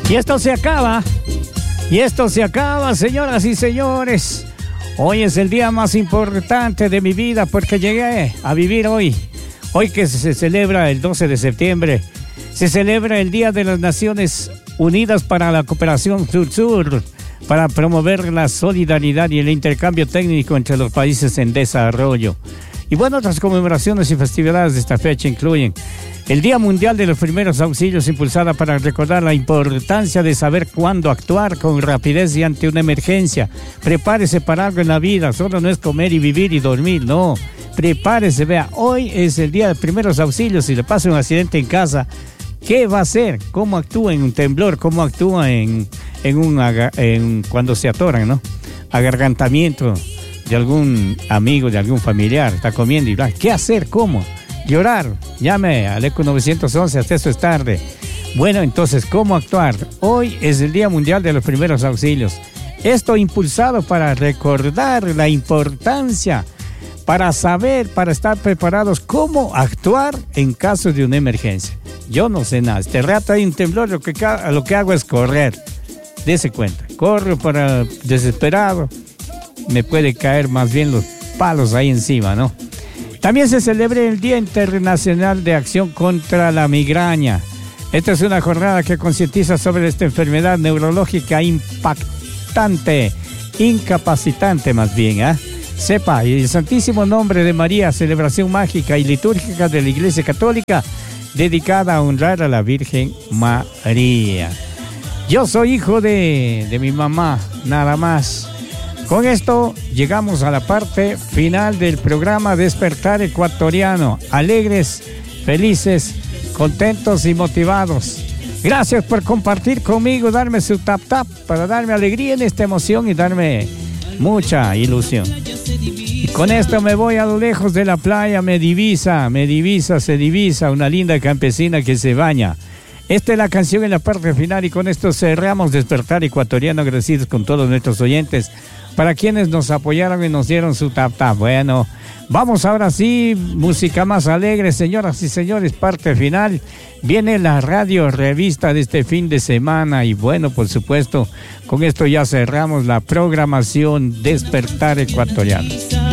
Y esto se acaba. Y esto se acaba, señoras y señores. Hoy es el día más importante de mi vida porque llegué a vivir hoy. Hoy que se celebra el 12 de septiembre, se celebra el Día de las Naciones Unidas para la Cooperación Sur-Sur, para promover la solidaridad y el intercambio técnico entre los países en desarrollo. Y bueno, otras conmemoraciones y festividades de esta fecha incluyen el Día Mundial de los Primeros Auxilios, impulsada para recordar la importancia de saber cuándo actuar con rapidez y ante una emergencia. Prepárese para algo en la vida, solo no es comer y vivir y dormir, no. Prepárese, vea, hoy es el Día de Primeros Auxilios. Si le pasa un accidente en casa, ¿qué va a hacer? ¿Cómo actúa en un temblor? ¿Cómo actúa cuando se atoran, no? Agargantamiento de algún amigo, de algún familiar, está comiendo y bla. ¿Qué hacer? ¿Cómo? Llorar. Llame al ECO 911, hasta eso es tarde. Bueno, entonces, ¿cómo actuar? Hoy es el Día Mundial de los Primeros Auxilios. Esto impulsado para recordar la importancia, para saber, para estar preparados cómo actuar en caso de una emergencia. Yo no sé nada. Este rato hay un temblor, lo que hago es correr. Dese cuenta. Corro para desesperado. Me puede caer más bien los palos ahí encima, ¿no? También se celebra el Día Internacional de Acción contra la Migraña. Esta es una jornada que concientiza sobre esta enfermedad neurológica impactante, incapacitante más bien, ¿eh? Sepa, y el Santísimo Nombre de María, celebración mágica y litúrgica de la Iglesia Católica, dedicada a honrar a la Virgen María. Yo soy hijo de mi mamá, nada más. Con esto llegamos a la parte final del programa Despertar Ecuatoriano. Alegres, felices, contentos y motivados. Gracias por compartir conmigo, darme su tap para darme alegría en esta emoción y darme mucha ilusión. Y con esto me voy a lo lejos de la playa, se divisa una linda campesina que se baña. Esta es la canción en la parte final y con esto cerramos Despertar Ecuatoriano, agradecidos con todos nuestros oyentes, para quienes nos apoyaron y nos dieron su tap. Bueno, vamos ahora sí, música más alegre, señoras y señores, parte final. Viene la radio revista de este fin de semana y bueno, por supuesto, con esto ya cerramos la programación Despertar Ecuatoriano.